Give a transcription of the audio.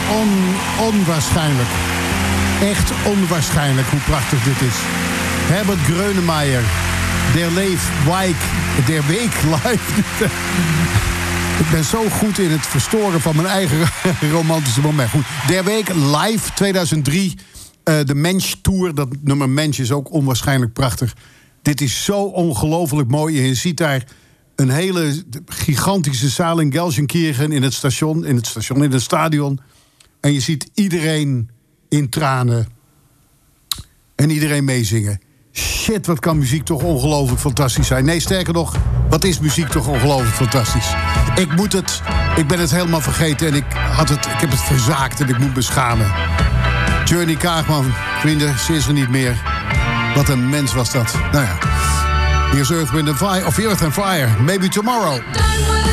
onwaarschijnlijk. Echt onwaarschijnlijk hoe prachtig dit is. Herbert Grönemeyer. Der Week live. Ik ben zo goed in het verstoren van mijn eigen romantische moment. Goed, Der Week live 2003. De Mensch Tour. Dat nummer Mensch is ook onwaarschijnlijk prachtig. Dit is zo ongelooflijk mooi. En je ziet daar een hele gigantische zaal in Gelsenkirchen in het stadion. En je ziet iedereen in tranen. En iedereen meezingen. Shit, wat kan muziek toch ongelooflijk fantastisch zijn. Nee, sterker nog, wat is muziek toch ongelooflijk fantastisch. Ik ben het helemaal vergeten en ik heb het verzaakt en ik moet me schamen. Journey Kaagman, vrienden, ze is er niet meer. Wat een mens was dat. Nou ja, hier is Earth, Wind and Fire, of Earth and Fire. Maybe Tomorrow.